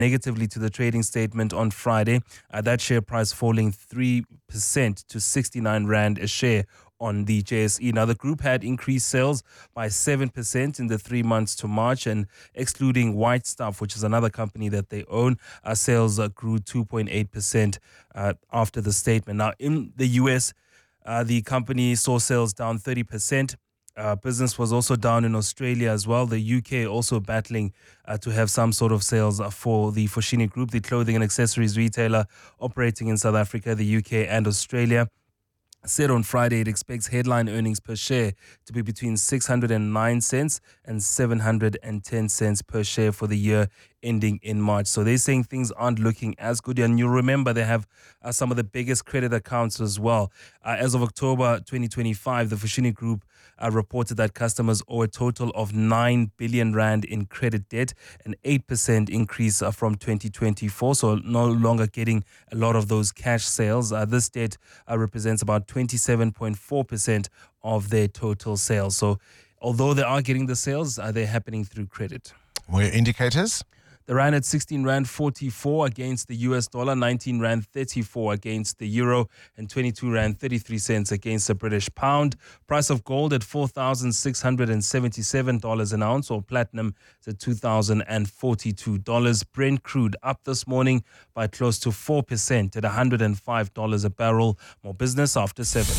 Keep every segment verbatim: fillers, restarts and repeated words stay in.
negatively to the trading statement on Friday. Uh, that share price falling three percent to sixty-nine rand a share on the J S E. Now, the group had increased sales by seven percent in the three months to March, and excluding White Stuff, which is another company that they own, uh, sales uh, grew two point eight percent uh, after the statement. Now, in the U S, uh, the company saw sales down thirty percent. Uh, business was also down in Australia as well. The U K also battling uh, to have some sort of sales uh, for the Foschini Group, the clothing and accessories retailer operating in South Africa, the U K and Australia. Said on Friday it expects headline earnings per share to be between six hundred nine cents and seven hundred ten cents per share for the year ending in March. So they're saying things aren't looking as good. And you'll remember they have uh, some of the biggest credit accounts as well. Uh, as of October twenty twenty-five, the Foschini Group uh, reported that customers owe a total of nine billion rand in credit debt, an eight percent increase uh, from twenty twenty-four. So no longer getting a lot of those cash sales. Uh, this debt uh, represents about twenty-seven point four percent of their total sales. So although they are getting the sales, uh, they're happening through credit. Were indicators? The rand at sixteen rand forty-four against the U S dollar, nineteen rand thirty-four against the euro, and twenty-two rand thirty-three cents against the British pound. Price of gold at four thousand six hundred seventy-seven dollars an ounce, or platinum at two thousand forty-two dollars. Brent crude up this morning by close to four percent at one hundred five dollars a barrel. More business after seven.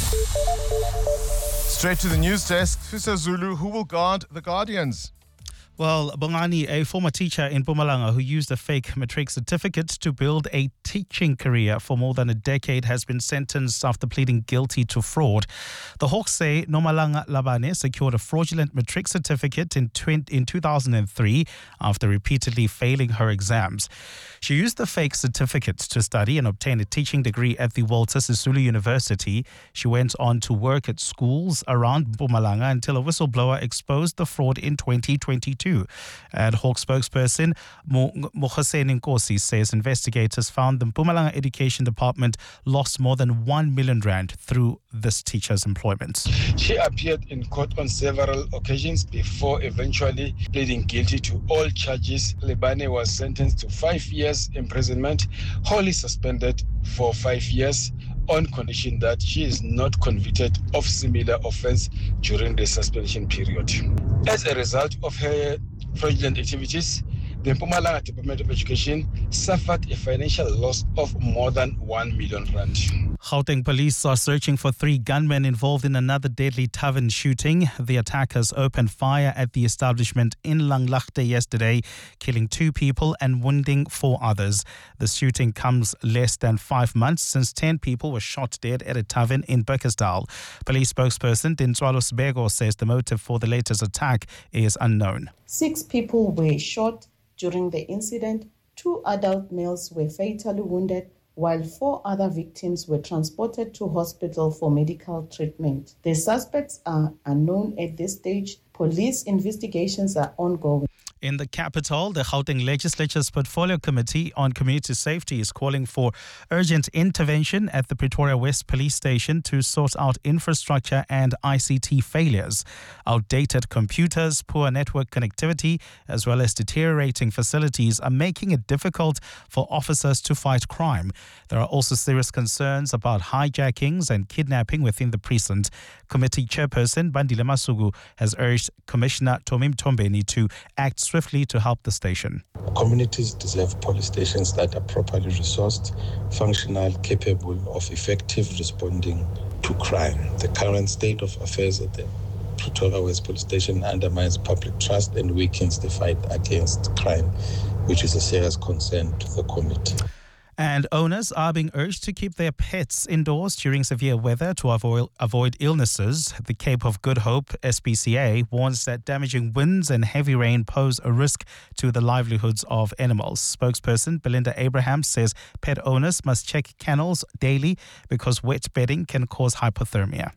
Straight to the news desk. Fisa Zulu, who will guard the Guardians? Well, Bongani, a former teacher in Mpumalanga who used a fake matric certificate to build a teaching career for more than a decade, has been sentenced after pleading guilty to fraud. The Hawks say Nomalanga Labane secured a fraudulent matric certificate in, twenty, in two thousand three after repeatedly failing her exams. She used the fake certificate to study and obtain a teaching degree at the Walter Sisulu University. She went on to work at schools around Mpumalanga until a whistleblower exposed the fraud in twenty twenty-two. And Hawk spokesperson Mohoseni Nkosi says investigators found the Mpumalanga Education Department lost more than one million rand through this teacher's employment. She appeared in court on several occasions before eventually pleading guilty to all charges. Lebane was sentenced to five years imprisonment, wholly suspended for five years, on condition that she is not convicted of similar offence during the suspension period. As a result of her fraudulent activities, the Mpumalanga Department of Education suffered a financial loss of more than one million rand. Gauteng police are searching for three gunmen involved in another deadly tavern shooting. The attackers opened fire at the establishment in Langlaagte yesterday, killing two people and wounding four others. The shooting comes less than five months since ten people were shot dead at a tavern in Burkersdal. Police spokesperson Dinswalo Sbego says the motive for the latest attack is unknown. Six people were shot during the incident. Two adult males were fatally wounded, while four other victims were transported to hospital for medical treatment. The suspects are unknown at this stage. Police investigations are ongoing. In the capital, the Gauteng Legislature's Portfolio Committee on Community Safety is calling for urgent intervention at the Pretoria West Police Station to sort out infrastructure and I C T failures. Outdated computers, poor network connectivity, as well as deteriorating facilities are making it difficult for officers to fight crime. There are also serious concerns about hijackings and kidnapping within the precinct. Committee Chairperson Bandile Masugu has urged Commissioner Tomim Tombeni to act swiftly to help the station. Communities deserve police stations that are properly resourced, functional, capable of effective responding to crime. The current state of affairs at the Pretoria West Police Station undermines public trust and weakens the fight against crime, which is a serious concern to the committee. And owners are being urged to keep their pets indoors during severe weather to avoid, avoid illnesses. The Cape of Good Hope S P C A warns that damaging winds and heavy rain pose a risk to the livelihoods of animals. Spokesperson Belinda Abraham says pet owners must check kennels daily because wet bedding can cause hypothermia.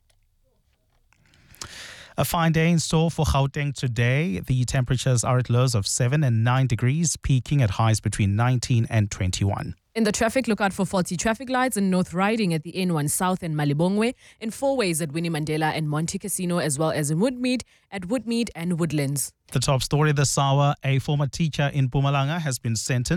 A fine day in store for Gauteng today. The temperatures are at lows of seven and nine degrees, peaking at highs between nineteen and twenty-one. In the traffic, look out for faulty traffic lights in North Riding at the N one South and Malibongwe, in Four Ways at Winnie Mandela and Monte Casino, as well as in Woodmead at Woodmead and Woodlands. The top story this hour, a former teacher in Mpumalanga has been sentenced